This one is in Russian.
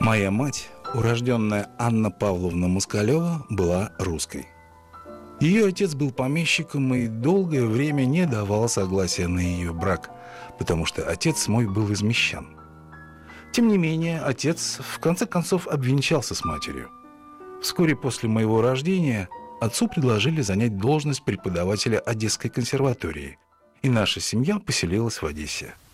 Моя мать, урожденная Анна Павловна Москалева, была русской. Ее отец был помещиком и долгое время не давал согласия на ее брак, потому что отец мой был из мещан. Тем не менее, отец в конце концов обвенчался с матерью. Вскоре после моего рождения отцу предложили занять должность преподавателя Одесской консерватории, и наша семья поселилась в Одессе.